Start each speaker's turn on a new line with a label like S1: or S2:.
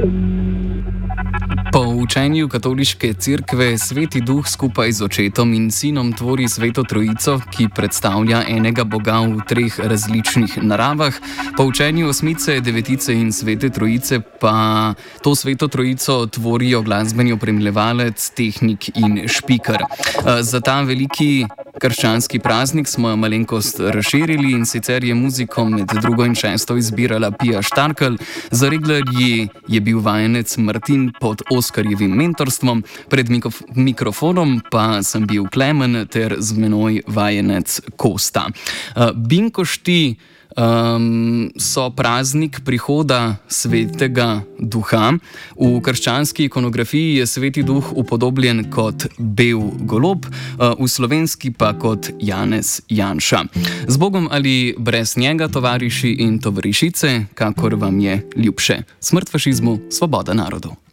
S1: Po učenju katoliške cerkve Sveti Duh skupaj z Očetom in Sinom tvori Sveto Trojico, ki predstavlja enega Boga v treh različnih naravah. Po učenju Osmice, Devetice in Svete Trojice pa to Sveto Trojico tvorijo glasbeni opremljevalec, tehnik in špiker. Za ta veliki krščanski praznik smo malenkost razširili, in sicer je muziko med 2. in 6. izbirala Pija Štarkelj, za reglerji je bil vajenec Martin pod Oskarjevim mentorstvom, pred mikrofonom pa sem bil Klemen ter z menoj vajenec Kosta. Binkošti so praznik prihoda Svetega Duha. V krščanski ikonografiji je Sveti Duh upodobljen kot bel golob, v slovenski pa kot Janez Janša. Z Bogom ali brez njega, tovariši in tovarišice, kakor vam je ljubše. Smrt fašizmu, svoboda narodu.